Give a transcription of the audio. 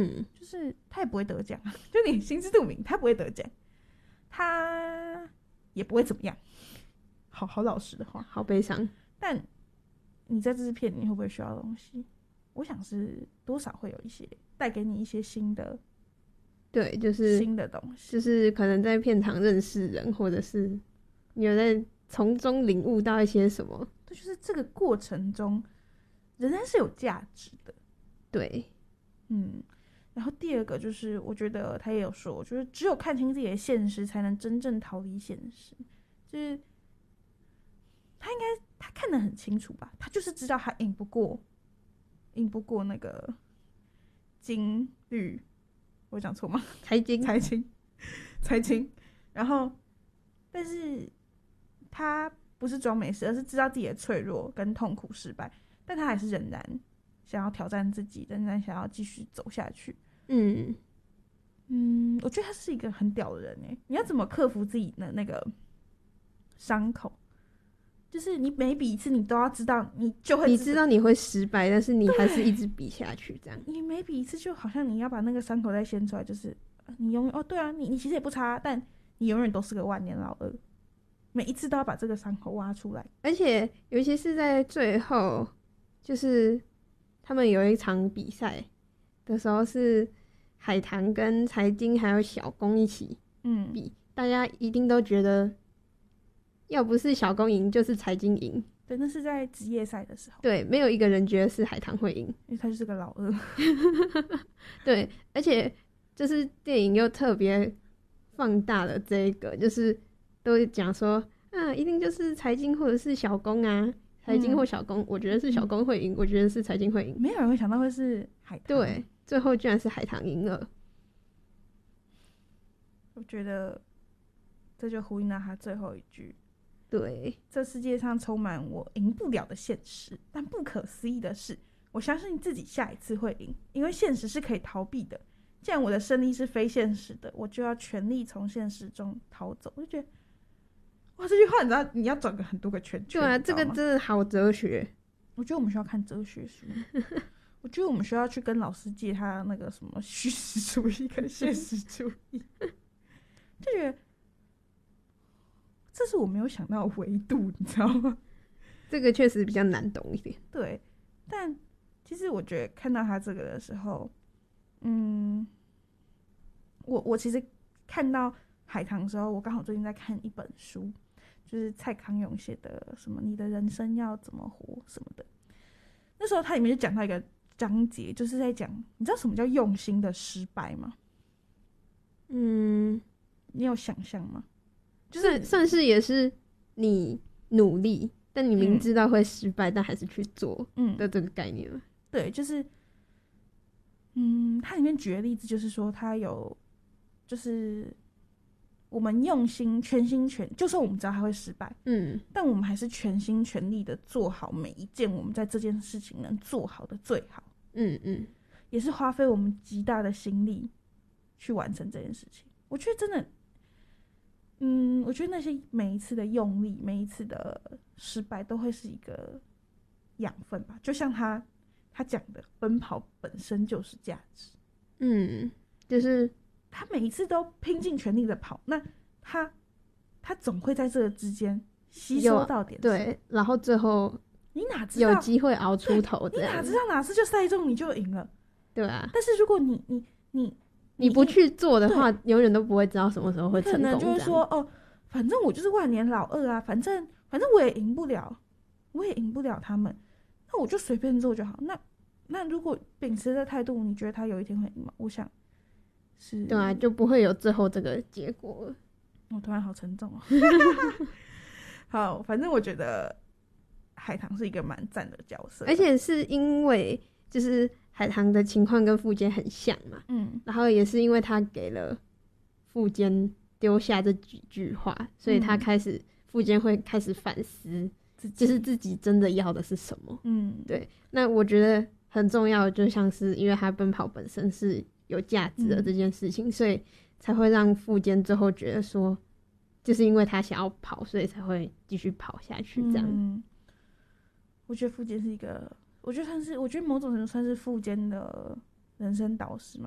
就是他也不会得奖，就你心知肚明，他不会得奖，他也不会怎么样。好老实的话， 好悲伤。 但你在这支片你会不会学到东西？我想是多少会有一些带给你一些新的， 对，就是新的东西， 就是可能在片场认识人，或者是你有在从中领悟到一些什么。 对，就是这个过程中仍然是有价值的。 对， 然后第二个就是我觉得他也有说，就是只有看清自己的现实，才能真正逃离现实。就是他看得很清楚吧，他就是知道他赢不过那个金绿，我讲错吗？ 财经， 然后，但是他不是装没事，而是知道自己的脆弱跟痛苦、失败，但他还是仍然想要挑战自己，仍然想要继续走下去。我觉得他是一个很屌的人耶。你要怎么克服自己的那个伤口？就是你每比一次，你都要知道，你就会你知道你会失败，但是你还是一直比下去，这样。 你每比一次，就好像你要把那个伤口再掀出来，就是你永远对啊，你其实也不差，但你永远都是个万年老二。每一次都要把这个伤口挖出来， 而且尤其是在最后，就是他们有一场比赛的时候，是海棠跟财经还有小公一起比，大家一定都觉得，要不是小公赢，就是财经赢。 对，那是在职业赛的时候。 对，没有一个人觉得是海棠会赢， 因为他就是个老二。 对，而且就是电影又特别放大了这个，就是都讲说一定就是财经或者是小公啊，财经或小公，我觉得是小公会赢，我觉得是财经会赢， 没有人会想到会是海棠。 对，最后居然是海棠赢了。 我觉得这就呼应到他最后一句。 对， 这世界上充满我赢不了的现实，但不可思议的是，我相信自己下一次会赢，因为现实是可以逃避的。既然我的胜利是非现实的，我就要全力从现实中逃走。我就觉得，哇，这句话你知道你要转个很多个圈圈。 对啊，这个真的好哲学。 我觉得我们需要看哲学书。我觉得我们需要去跟老师借他那个什么虚实主义跟现实主义。就觉得这是我没有想到的维度，你知道吗？ 这个确实比较难懂一点。 对，但其实我觉得看到他这个的时候，我其实看到海棠的时候，我刚好最近在看一本书，就是蔡康永写的什么你的人生要怎么活什么的。那时候他里面就讲到一个章节，就是在讲，你知道什么叫用心的失败吗？你有想象吗？就是算是也是你努力，但你明知道会失败，但还是去做的这个概念吗？ 对，就是它里面举的例子就是说，它有就是我们用心全心全，就算我们知道它会失败，但我们还是全心全力的做好每一件我们在这件事情能做好的最好。也是花费我们极大的心力去完成这件事情。我觉得真的，我觉得那些每一次的用力，每一次的失败，都会是一个养分吧。就像他讲的，奔跑本身就是价值。 就是他每一次都拼尽全力的跑，那他总会在这个之间吸收到点。 对，然后最后你哪知道有机会熬出头？ 你哪知道哪次就赛中你就赢了？ 对啊。 但是如果你不去做的话，永远都不会知道什么时候会成功。可能就会说反正我就是万年老二啊，反正我也赢不了他们，那我就随便做就好。那如果秉持的态度，你觉得他有一天会赢吗？我想是。 对啊，就不会有最后这个结果了。 我突然好沉重哦。好，反正我觉得海棠是一个蛮赞的角色， 而且是因为就是海棠的情况跟富坚很像嘛，然后也是因为他给了富坚丢下这几句话，所以他富坚会开始反思，就是自己真的要的是什么。对。那我觉得很重要，就像是因为他奔跑本身是有价值的这件事情，所以才会让富坚最后觉得说，就是因为他想要跑，所以才会继续跑下去。这样。 我觉得富坚是一个。我觉得某种程度算是富坚的人生导师嘛。